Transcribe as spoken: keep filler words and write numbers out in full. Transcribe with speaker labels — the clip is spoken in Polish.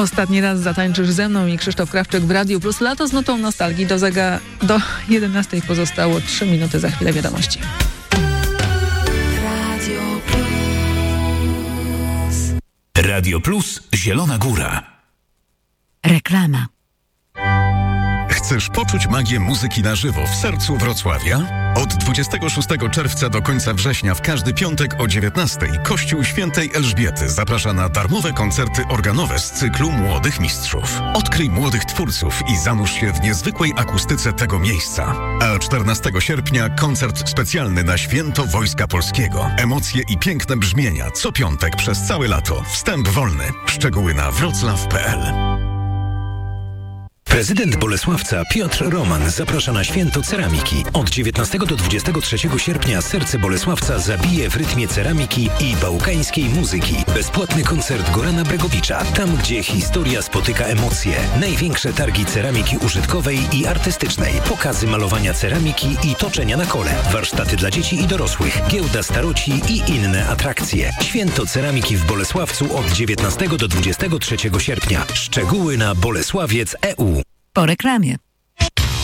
Speaker 1: Ostatni raz zatańczysz ze mną i Krzysztof Krawczyk w Radiu Plus. Lato z nutą nostalgii. Do, zega- do jedenastej pozostało trzy minuty, za chwilę wiadomości.
Speaker 2: Radio Plus.
Speaker 3: Radio Plus Zielona Góra.
Speaker 4: Reklama.
Speaker 5: Chcesz poczuć magię muzyki na żywo w sercu Wrocławia? Od dwudziestego szóstego czerwca do końca września w każdy piątek o dziewiętnastej Kościół Świętej Elżbiety zaprasza na darmowe koncerty organowe z cyklu Młodych Mistrzów. Odkryj młodych twórców i zanurz się w niezwykłej akustyce tego miejsca. A czternastego sierpnia koncert specjalny na Święto Wojska Polskiego. Emocje i piękne brzmienia co piątek przez całe lato. Wstęp wolny. Szczegóły na wroclaw kropka p l.
Speaker 6: Prezydent Bolesławca Piotr Roman zaprasza na Święto Ceramiki. Od dziewiętnastego do dwudziestego trzeciego sierpnia serce Bolesławca zabije w rytmie ceramiki i bałkańskiej muzyki. Bezpłatny koncert Gorana Bregowicza. Tam, gdzie historia spotyka emocje. Największe targi ceramiki użytkowej i artystycznej. Pokazy malowania ceramiki i toczenia na kole. Warsztaty dla dzieci i dorosłych. Giełda staroci i inne atrakcje. Święto Ceramiki w Bolesławcu od dziewiętnastego do dwudziestego trzeciego sierpnia. Szczegóły na bolesławiec kropka e u.
Speaker 4: Po reklamie.